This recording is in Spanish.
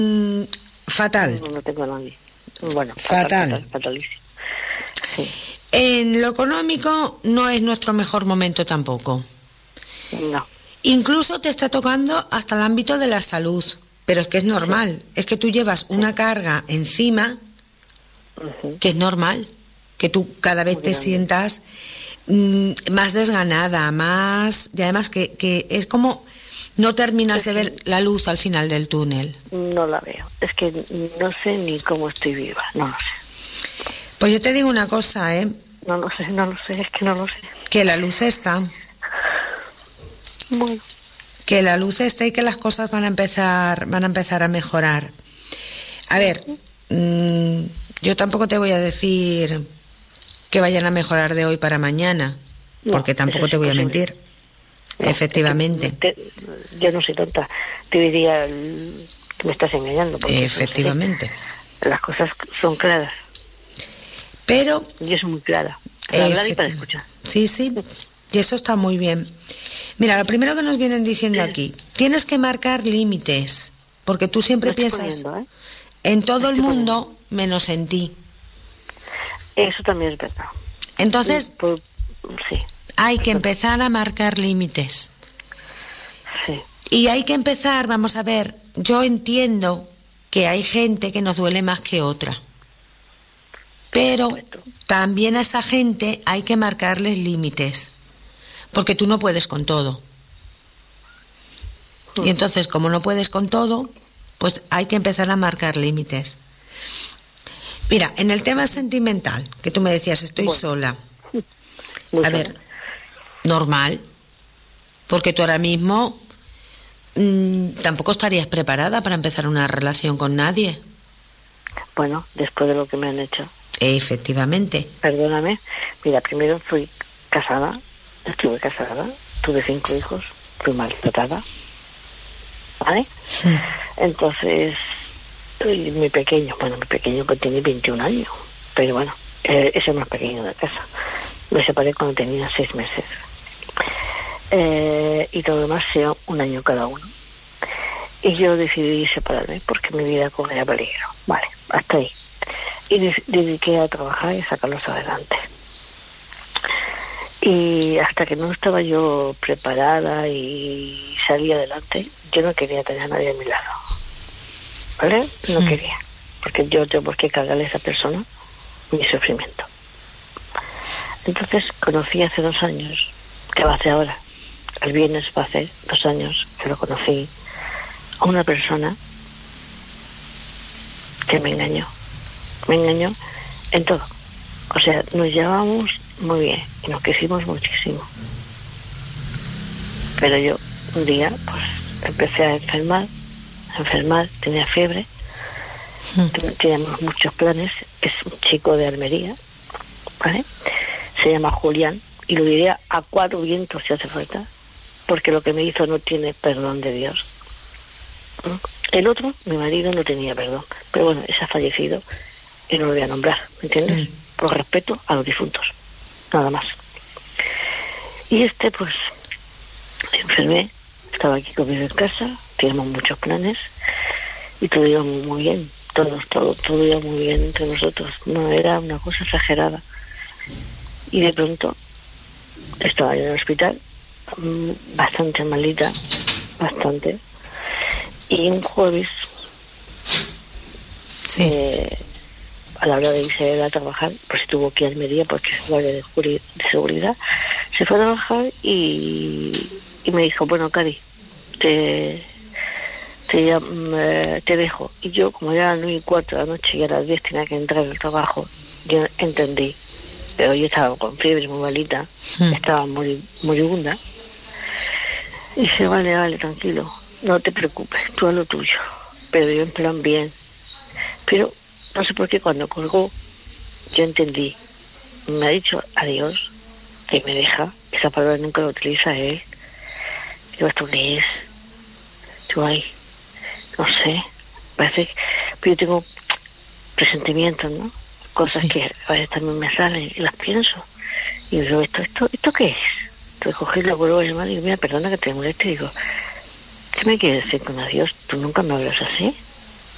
Fatal. No tengo a nadie. Bueno, fatal. Fatalísimo. Sí. En lo económico no es nuestro mejor momento tampoco. No. Incluso te está tocando hasta el ámbito de la salud. Pero es que es normal. Sí. Es que tú llevas una carga encima que es normal. Que tú cada vez te sientas más desganada, más... Y además que es como... No terminas de ver la luz al final del túnel. No la veo. Es que no sé ni cómo estoy viva. No lo sé. Pues yo te digo una cosa, ¿eh? No lo sé. Es que no lo sé. Que la luz está. Bueno. Que la luz está y que las cosas van a empezar a mejorar. A ver, yo tampoco te voy a decir que vayan a mejorar de hoy para mañana, porque tampoco te voy a mentir. No, efectivamente. Yo no soy tonta. Te diría que me estás engañando. Efectivamente. No sé, las cosas son claras. Pero... Yo soy muy clara. Para hablar y para escuchar. Sí. Y eso está muy bien. Mira, lo primero que nos vienen diciendo aquí, tienes que marcar límites, porque tú siempre piensas en todo el mundo menos en ti. Eso también es verdad. Entonces, sí. Hay que empezar a marcar límites. Sí. Y hay que empezar, vamos a ver, yo entiendo que hay gente que nos duele más que otra. Pero también a esa gente hay que marcarles límites. Porque tú no puedes con todo. Y entonces, como no puedes con todo, pues hay que empezar a marcar límites. Mira, en el tema sentimental, que tú me decías, estoy sola. A ver, normal. Porque tú ahora mismo tampoco estarías preparada para empezar una relación con nadie. Bueno, después de lo que me han hecho. Efectivamente. Perdóname. Mira, primero fui casada. Estuve casada, tuve 5 hijos, fui maltratada, ¿vale? Sí. Entonces, mi pequeño pues tiene 21 años, pero bueno, es el más pequeño de casa. Me separé cuando tenía 6 meses. Y todo lo demás sea 1 año cada uno. Y yo decidí separarme porque mi vida corría peligro. Vale, hasta ahí. Y dediqué a trabajar y sacarlos adelante. Y hasta que no estaba yo preparada y salí adelante, yo no quería tener a nadie a mi lado. ¿Vale? No quería. Porque yo tengo por qué cargarle a esa persona mi sufrimiento. Entonces conocí hace 2 años, que va a hacer ahora, el viernes va a hacer 2 años que lo conocí, a una persona que me engañó. Me engañó en todo. O sea, nos llevamos muy bien y nos quisimos muchísimo. Pero yo un día pues empecé a enfermar, tenía fiebre, teníamos muchos planes. Es un chico de Almería, ¿vale? Se llama Julián y lo diré a 4 vientos si hace falta, porque lo que me hizo no tiene perdón de Dios. El otro, mi marido, no tenía perdón, pero bueno, ese ha fallecido y no lo voy a nombrar, ¿me entiendes? Por respeto a los difuntos, nada más. Y pues me enfermé, estaba aquí conmigo en casa, teníamos muchos planes y todo iba muy bien, todo iba muy bien entre nosotros, no era una cosa exagerada. Y de pronto estaba en el hospital, bastante malita, bastante, y un jueves a la hora de irse él a trabajar, pues tuvo que ir a Almería porque es guardia de seguridad, se fue a trabajar y me dijo, bueno, Cari, te dejo. Y yo, como era las 9:15 de la noche y a las 10 tenía que entrar al trabajo, yo entendí, pero yo estaba con fiebre muy malita, estaba moribunda, y dije, vale, tranquilo, no te preocupes, tú haz lo tuyo, pero yo en plan bien. Pero no sé por qué cuando colgó yo entendí, me ha dicho adiós, que me deja, esa palabra nunca la utiliza él. Digo, ¿esto qué es? Digo, ay, no sé, parece que... Pero yo tengo presentimientos, ¿no? Cosas que a veces también me salen y las pienso. Y digo, ¿esto qué es? Entonces cogí, lo vuelvo a llamar y digo, mira, perdona que te moleste. Y digo, ¿qué me quieres decir con adiós? Tú nunca me hablas así.